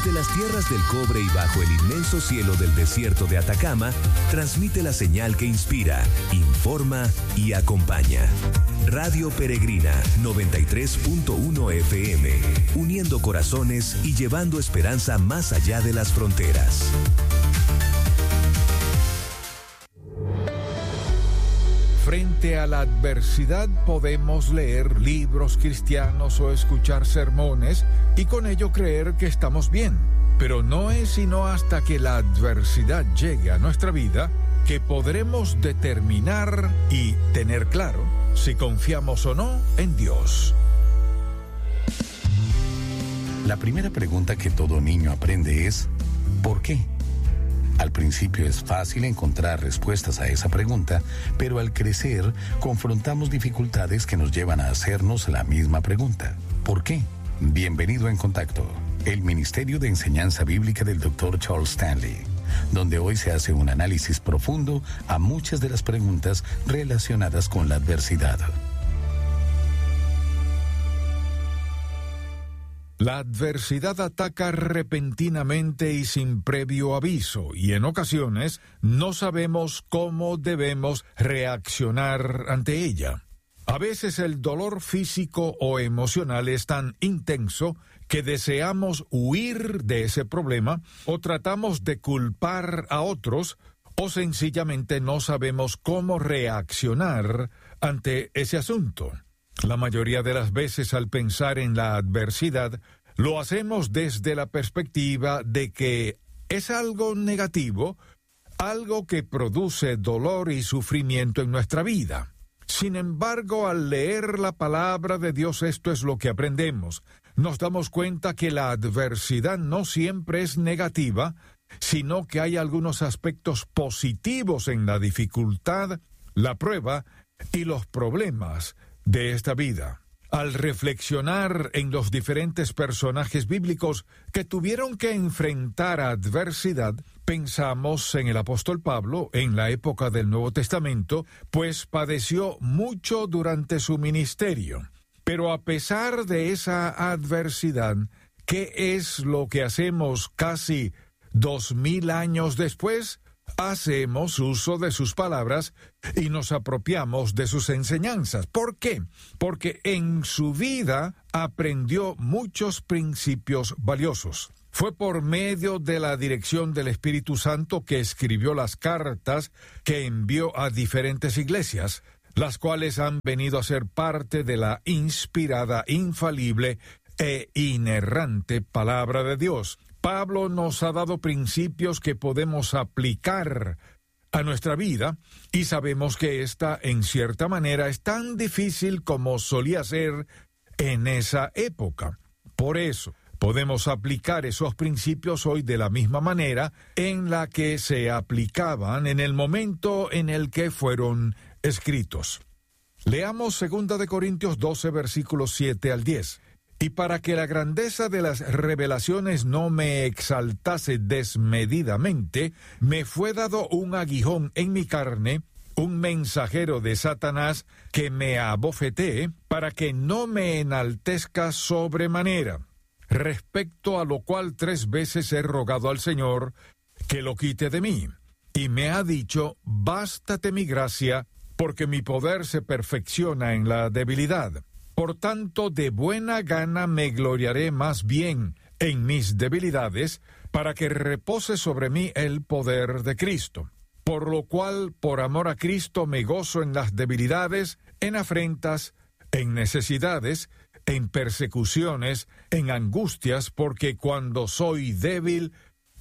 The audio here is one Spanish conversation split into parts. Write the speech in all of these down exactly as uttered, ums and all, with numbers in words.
Desde las tierras del cobre y bajo el inmenso cielo del desierto de Atacama, transmite la señal que inspira, informa y acompaña. Radio Peregrina noventa y tres punto uno F M, uniendo corazones y llevando esperanza más allá de las fronteras. Frente a la adversidad podemos leer libros cristianos o escuchar sermones y con ello creer que estamos bien. Pero no es sino hasta que la adversidad llegue a nuestra vida que podremos determinar y tener claro si confiamos o no en Dios. La primera pregunta que todo niño aprende es ¿por qué? Al principio es fácil encontrar respuestas a esa pregunta, pero al crecer confrontamos dificultades que nos llevan a hacernos la misma pregunta. ¿Por qué? Bienvenido a En Contacto, el Ministerio de Enseñanza Bíblica del doctor Charles Stanley, donde hoy se hace un análisis profundo a muchas de las preguntas relacionadas con la adversidad. La adversidad ataca repentinamente y sin previo aviso, y en ocasiones no sabemos cómo debemos reaccionar ante ella. A veces el dolor físico o emocional es tan intenso que deseamos huir de ese problema o tratamos de culpar a otros o sencillamente no sabemos cómo reaccionar ante ese asunto. La mayoría de las veces al pensar en la adversidad, lo hacemos desde la perspectiva de que es algo negativo, algo que produce dolor y sufrimiento en nuestra vida. Sin embargo, al leer la palabra de Dios, esto es lo que aprendemos. Nos damos cuenta que la adversidad no siempre es negativa, sino que hay algunos aspectos positivos en la dificultad, la prueba y los problemas de esta vida. Al reflexionar en los diferentes personajes bíblicos que tuvieron que enfrentar adversidad, pensamos en el apóstol Pablo en la época del Nuevo Testamento, pues padeció mucho durante su ministerio. Pero a pesar de esa adversidad, ¿qué es lo que hacemos casi dos mil años después? Hacemos uso de sus palabras y nos apropiamos de sus enseñanzas. ¿Por qué? Porque en su vida aprendió muchos principios valiosos. Fue por medio de la dirección del Espíritu Santo que escribió las cartas que envió a diferentes iglesias, las cuales han venido a ser parte de la inspirada, infalible e inerrante palabra de Dios. Pablo nos ha dado principios que podemos aplicar a nuestra vida y sabemos que esta, en cierta manera, es tan difícil como solía ser en esa época. Por eso, podemos aplicar esos principios hoy de la misma manera en la que se aplicaban en el momento en el que fueron escritos. Leamos segunda de Corintios doce, versículos siete al diez. Y para que la grandeza de las revelaciones no me exaltase desmedidamente, me fue dado un aguijón en mi carne, un mensajero de Satanás que me abofetee, para que no me enaltezca sobremanera. Respecto a lo cual tres veces he rogado al Señor que lo quite de mí. Y me ha dicho, bástate mi gracia, porque mi poder se perfecciona en la debilidad. Por tanto, de buena gana me gloriaré más bien en mis debilidades, para que repose sobre mí el poder de Cristo. Por lo cual, por amor a Cristo, me gozo en las debilidades, en afrentas, en necesidades, en persecuciones, en angustias, porque cuando soy débil,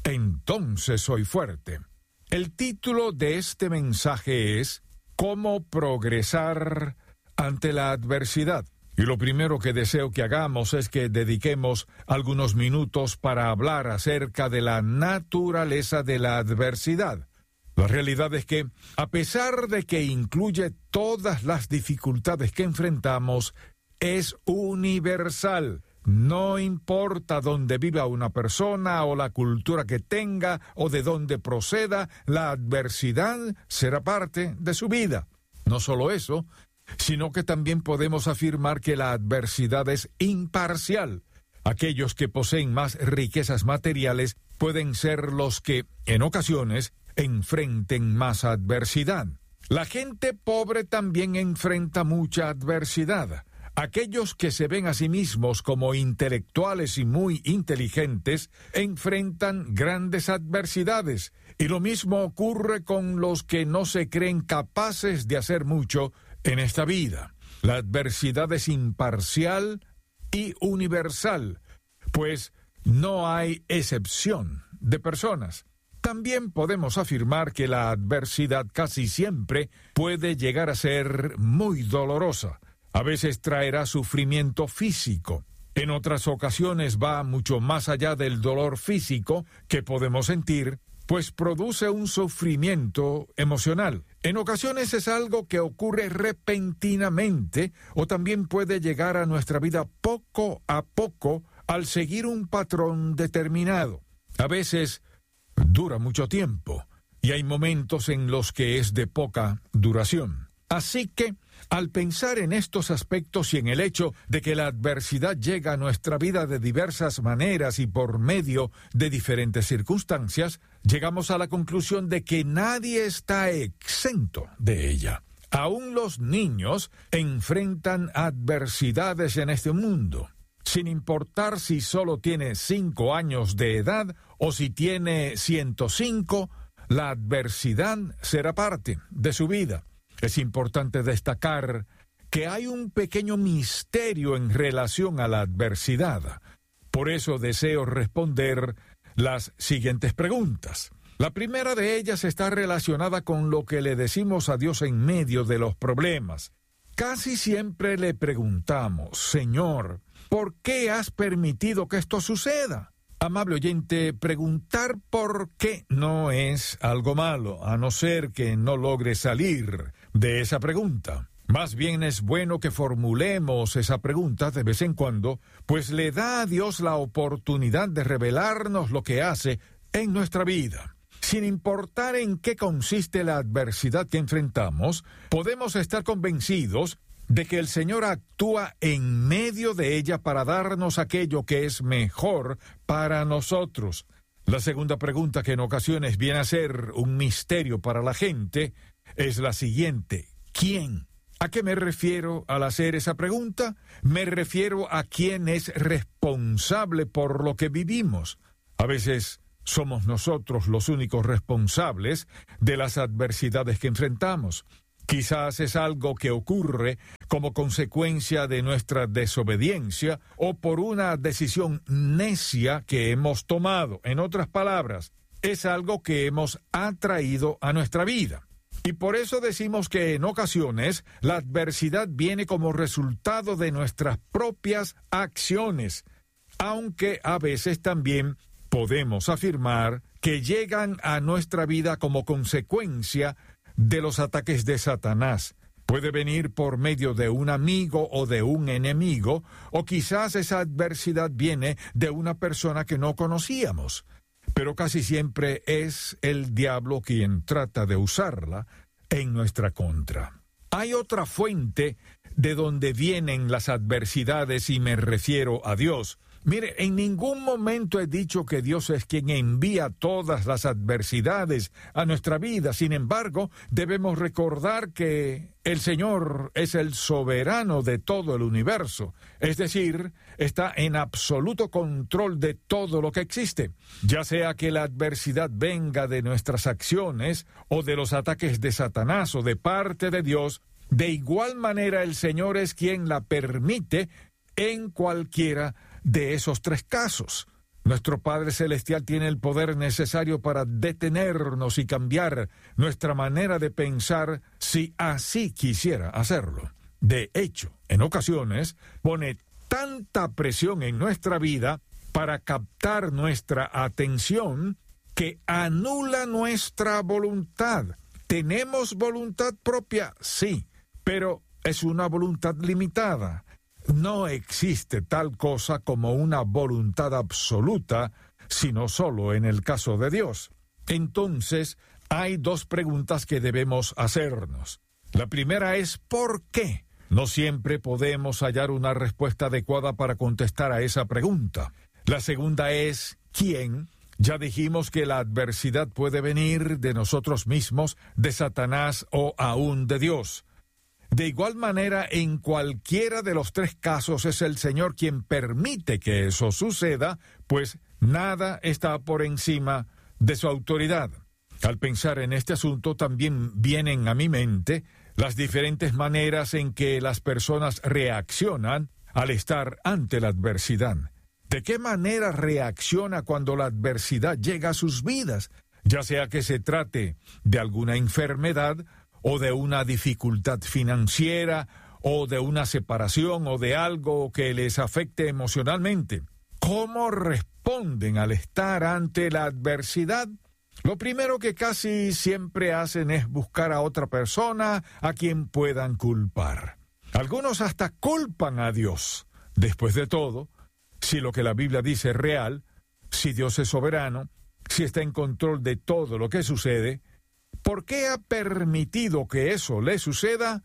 entonces soy fuerte. El título de este mensaje es ¿Cómo progresar ante la adversidad? Y lo primero que deseo que hagamos es que dediquemos algunos minutos para hablar acerca de la naturaleza de la adversidad. La realidad es que, a pesar de que incluye todas las dificultades que enfrentamos, es universal. No importa dónde viva una persona o la cultura que tenga o de dónde proceda, la adversidad será parte de su vida. No solo eso, sino que también podemos afirmar que la adversidad es imparcial. Aquellos que poseen más riquezas materiales pueden ser los que, en ocasiones, enfrenten más adversidad. La gente pobre también enfrenta mucha adversidad. Aquellos que se ven a sí mismos como intelectuales y muy inteligentes enfrentan grandes adversidades, y lo mismo ocurre con los que no se creen capaces de hacer mucho en esta vida. La adversidad es imparcial y universal, pues no hay excepción de personas. También podemos afirmar que la adversidad casi siempre puede llegar a ser muy dolorosa. A veces traerá sufrimiento físico. En otras ocasiones va mucho más allá del dolor físico que podemos sentir, pues produce un sufrimiento emocional. En ocasiones es algo que ocurre repentinamente o también puede llegar a nuestra vida poco a poco al seguir un patrón determinado. A veces dura mucho tiempo y hay momentos en los que es de poca duración. Así que, al pensar en estos aspectos y en el hecho de que la adversidad llega a nuestra vida de diversas maneras y por medio de diferentes circunstancias, llegamos a la conclusión de que nadie está exento de ella. Aún los niños enfrentan adversidades en este mundo, sin importar si solo tiene cinco años de edad o si tiene ciento cinco, la adversidad será parte de su vida. Es importante destacar que hay un pequeño misterio en relación a la adversidad. Por eso deseo responder las siguientes preguntas. La primera de ellas está relacionada con lo que le decimos a Dios en medio de los problemas. Casi siempre le preguntamos, Señor, ¿por qué has permitido que esto suceda? Amable oyente, preguntar por qué no es algo malo, a no ser que no logre salir de esa pregunta. Más bien es bueno que formulemos esa pregunta de vez en cuando, pues le da a Dios la oportunidad de revelarnos lo que hace en nuestra vida. Sin importar en qué consiste la adversidad que enfrentamos, podemos estar convencidos de que el Señor actúa en medio de ella para darnos aquello que es mejor para nosotros. La segunda pregunta, que en ocasiones viene a ser un misterio para la gente, es la siguiente: ¿quién? ¿A qué me refiero al hacer esa pregunta? Me refiero a quién es responsable por lo que vivimos. A veces somos nosotros los únicos responsables de las adversidades que enfrentamos. Quizás es algo que ocurre como consecuencia de nuestra desobediencia o por una decisión necia que hemos tomado. En otras palabras, es algo que hemos atraído a nuestra vida. Y por eso decimos que en ocasiones la adversidad viene como resultado de nuestras propias acciones, aunque a veces también podemos afirmar que llegan a nuestra vida como consecuencia de los ataques de Satanás. Puede venir por medio de un amigo o de un enemigo, o quizás esa adversidad viene de una persona que no conocíamos. Pero casi siempre es el diablo quien trata de usarla en nuestra contra. Hay otra fuente de donde vienen las adversidades y me refiero a Dios. Mire, en ningún momento he dicho que Dios es quien envía todas las adversidades a nuestra vida. Sin embargo, debemos recordar que el Señor es el soberano de todo el universo. Es decir, está en absoluto control de todo lo que existe. Ya sea que la adversidad venga de nuestras acciones o de los ataques de Satanás o de parte de Dios, de igual manera el Señor es quien la permite en cualquiera de esos tres casos. Nuestro Padre Celestial tiene el poder necesario para detenernos y cambiar nuestra manera de pensar si así quisiera hacerlo. De hecho, en ocasiones, pone tanta presión en nuestra vida para captar nuestra atención que anula nuestra voluntad. ¿Tenemos voluntad propia? Sí, pero es una voluntad limitada. No existe tal cosa como una voluntad absoluta, sino solo en el caso de Dios. Entonces, hay dos preguntas que debemos hacernos. La primera es ¿por qué? No siempre podemos hallar una respuesta adecuada para contestar a esa pregunta. La segunda es ¿quién? Ya dijimos que la adversidad puede venir de nosotros mismos, de Satanás o aún de Dios. De igual manera, en cualquiera de los tres casos es el Señor quien permite que eso suceda, pues nada está por encima de su autoridad. Al pensar en este asunto también vienen a mi mente las diferentes maneras en que las personas reaccionan al estar ante la adversidad. ¿De qué manera reacciona cuando la adversidad llega a sus vidas? Ya sea que se trate de alguna enfermedad, o de una dificultad financiera, o de una separación, o de algo que les afecte emocionalmente. ¿Cómo responden al estar ante la adversidad? Lo primero que casi siempre hacen es buscar a otra persona a quien puedan culpar. Algunos hasta culpan a Dios. Después de todo, si lo que la Biblia dice es real, si Dios es soberano, si está en control de todo lo que sucede, ¿por qué ha permitido que eso le suceda?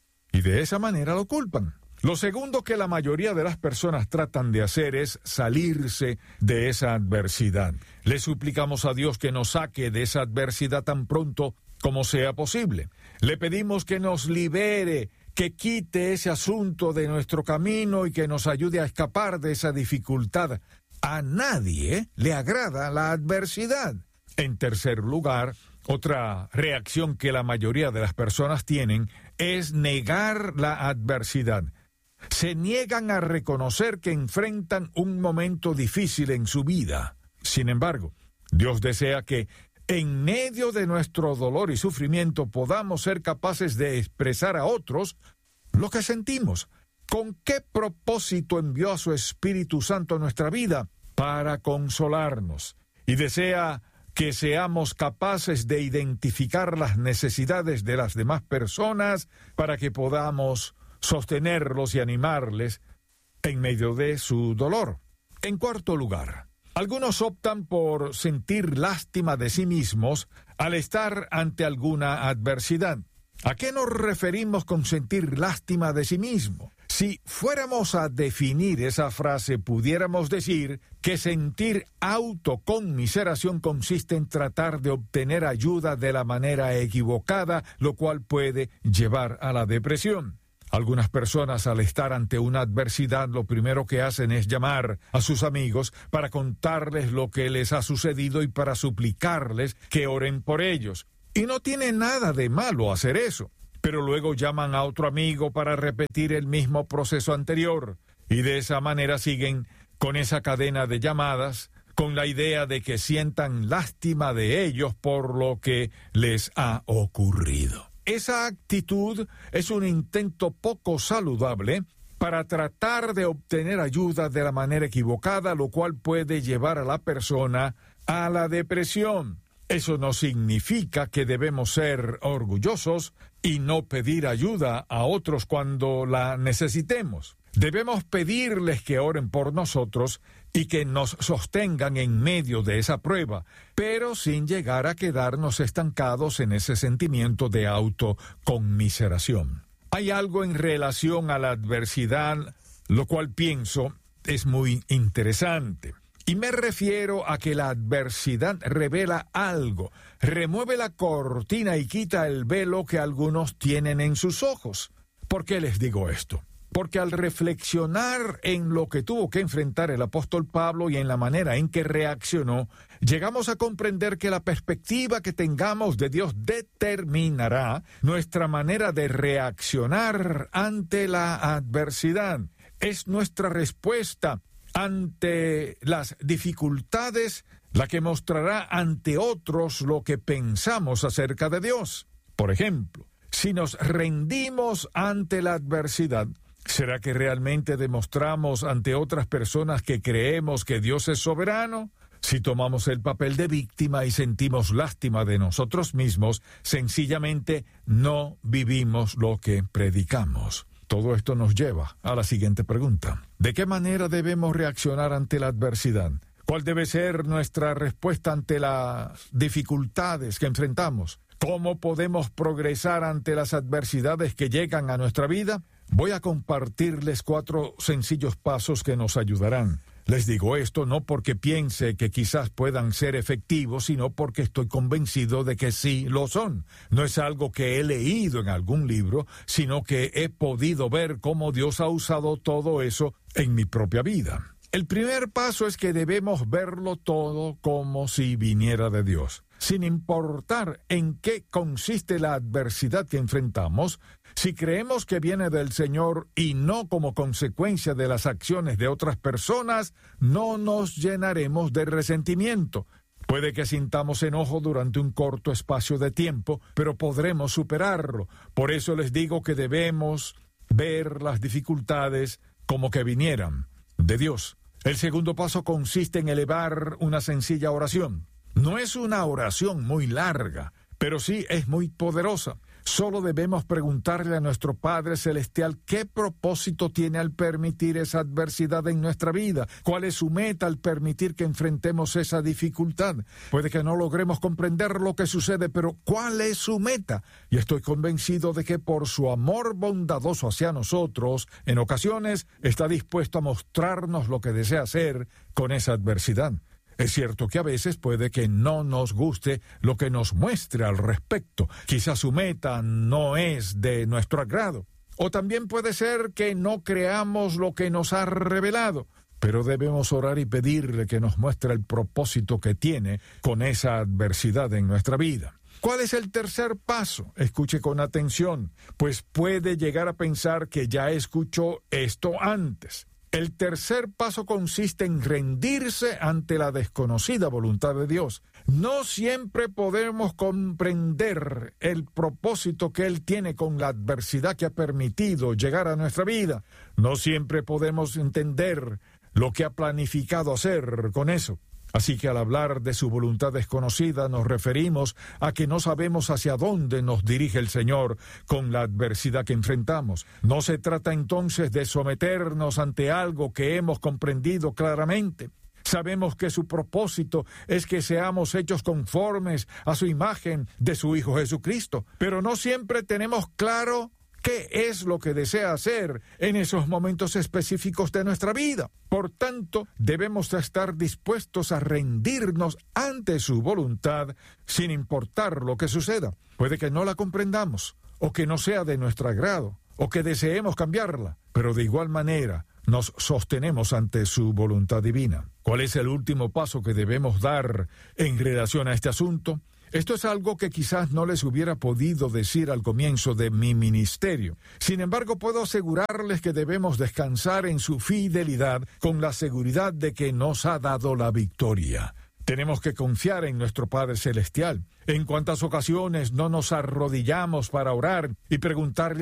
Y de esa manera lo culpan. Lo segundo que la mayoría de las personas tratan de hacer es salirse de esa adversidad. Le suplicamos a Dios que nos saque de esa adversidad tan pronto como sea posible. Le pedimos que nos libere, que quite ese asunto de nuestro camino y que nos ayude a escapar de esa dificultad. A nadie le agrada la adversidad. En tercer lugar, otra reacción que la mayoría de las personas tienen es negar la adversidad. Se niegan a reconocer que enfrentan un momento difícil en su vida. Sin embargo, Dios desea que en medio de nuestro dolor y sufrimiento podamos ser capaces de expresar a otros lo que sentimos. ¿Con qué propósito envió a su Espíritu Santo a nuestra vida? Para consolarnos. Y desea que seamos capaces de identificar las necesidades de las demás personas para que podamos sostenerlos y animarles en medio de su dolor. En cuarto lugar, algunos optan por sentir lástima de sí mismos al estar ante alguna adversidad. ¿A qué nos referimos con sentir lástima de sí mismo? Si fuéramos a definir esa frase, pudiéramos decir que sentir autoconmiseración consiste en tratar de obtener ayuda de la manera equivocada, lo cual puede llevar a la depresión. Algunas personas, al estar ante una adversidad, lo primero que hacen es llamar a sus amigos para contarles lo que les ha sucedido y para suplicarles que oren por ellos. Y no tiene nada de malo hacer eso. Pero luego llaman a otro amigo para repetir el mismo proceso anterior, y de esa manera siguen con esa cadena de llamadas, con la idea de que sientan lástima de ellos por lo que les ha ocurrido. Esa actitud es un intento poco saludable para tratar de obtener ayuda de la manera equivocada, lo cual puede llevar a la persona a la depresión. Eso no significa que debemos ser orgullosos y no pedir ayuda a otros cuando la necesitemos. Debemos pedirles que oren por nosotros y que nos sostengan en medio de esa prueba, pero sin llegar a quedarnos estancados en ese sentimiento de autoconmiseración. Hay algo en relación a la adversidad, lo cual pienso es muy interesante. Y me refiero a que la adversidad revela algo, remueve la cortina y quita el velo que algunos tienen en sus ojos. ¿Por qué les digo esto? Porque al reflexionar en lo que tuvo que enfrentar el apóstol Pablo y en la manera en que reaccionó, llegamos a comprender que la perspectiva que tengamos de Dios determinará nuestra manera de reaccionar ante la adversidad. Es nuestra respuesta ante las dificultades la que mostrará ante otros lo que pensamos acerca de Dios. Por ejemplo, si nos rendimos ante la adversidad, ¿será que realmente demostramos ante otras personas que creemos que Dios es soberano? Si tomamos el papel de víctima y sentimos lástima de nosotros mismos, sencillamente no vivimos lo que predicamos. Todo esto nos lleva a la siguiente pregunta. ¿De qué manera debemos reaccionar ante la adversidad? ¿Cuál debe ser nuestra respuesta ante las dificultades que enfrentamos? ¿Cómo podemos progresar ante las adversidades que llegan a nuestra vida? Voy a compartirles cuatro sencillos pasos que nos ayudarán. Les digo esto no porque piense que quizás puedan ser efectivos, sino porque estoy convencido de que sí lo son. No es algo que he leído en algún libro, sino que he podido ver cómo Dios ha usado todo eso en mi propia vida. El primer paso es que debemos verlo todo como si viniera de Dios. Sin importar en qué consiste la adversidad que enfrentamos, si creemos que viene del Señor y no como consecuencia de las acciones de otras personas, no nos llenaremos de resentimiento. Puede que sintamos enojo durante un corto espacio de tiempo, pero podremos superarlo. Por eso les digo que debemos ver las dificultades como que vinieran de Dios. El segundo paso consiste en elevar una sencilla oración. No es una oración muy larga, pero sí es muy poderosa. Solo debemos preguntarle a nuestro Padre Celestial qué propósito tiene al permitir esa adversidad en nuestra vida, cuál es su meta al permitir que enfrentemos esa dificultad. Puede que no logremos comprender lo que sucede, pero ¿cuál es su meta? Y estoy convencido de que por su amor bondadoso hacia nosotros, en ocasiones está dispuesto a mostrarnos lo que desea hacer con esa adversidad. Es cierto que a veces puede que no nos guste lo que nos muestre al respecto. Quizás su meta no es de nuestro agrado. O también puede ser que no creamos lo que nos ha revelado. Pero debemos orar y pedirle que nos muestre el propósito que tiene con esa adversidad en nuestra vida. ¿Cuál es el tercer paso? Escuche con atención, pues puede llegar a pensar que ya escuchó esto antes. El tercer paso consiste en rendirse ante la desconocida voluntad de Dios. No siempre podemos comprender el propósito que Él tiene con la adversidad que ha permitido llegar a nuestra vida. No siempre podemos entender lo que ha planificado hacer con eso. Así que al hablar de su voluntad desconocida nos referimos a que no sabemos hacia dónde nos dirige el Señor con la adversidad que enfrentamos. No se trata entonces de someternos ante algo que hemos comprendido claramente. Sabemos que su propósito es que seamos hechos conformes a su imagen de su Hijo Jesucristo, pero no siempre tenemos claro ¿qué es lo que desea hacer en esos momentos específicos de nuestra vida? Por tanto, debemos estar dispuestos a rendirnos ante su voluntad sin importar lo que suceda. Puede que no la comprendamos, o que no sea de nuestro agrado, o que deseemos cambiarla, pero de igual manera nos sostenemos ante su voluntad divina. ¿Cuál es el último paso que debemos dar en relación a este asunto? Esto es algo que quizás no les hubiera podido decir al comienzo de mi ministerio. Sin embargo, puedo asegurarles que debemos descansar en su fidelidad con la seguridad de que nos ha dado la victoria. Tenemos que confiar en nuestro Padre Celestial. En cuántas ocasiones no nos arrodillamos para orar y preguntarle